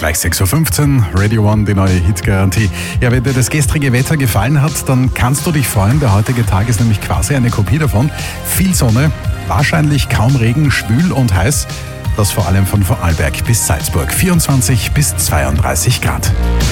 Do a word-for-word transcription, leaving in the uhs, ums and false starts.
gleich sechs Uhr fünfzehn, Radio One, die neue Hitgarantie. Ja, wenn dir das gestrige Wetter gefallen hat, dann kannst du dich freuen. Der heutige Tag ist nämlich quasi eine Kopie davon. Viel Sonne, wahrscheinlich kaum Regen, schwül und heiß. Das vor allem von Vorarlberg bis Salzburg. vierundzwanzig bis zweiunddreißig Grad.